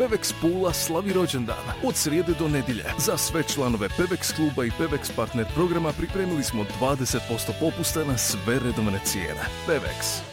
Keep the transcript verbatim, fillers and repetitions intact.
Pevex Pula slavi rođendan od srijede do nedjelje. Za sve članove Pevex kluba i Pevex partner programa pripremili smo dvadeset posto popusta na sve redovne cijene. Pevex.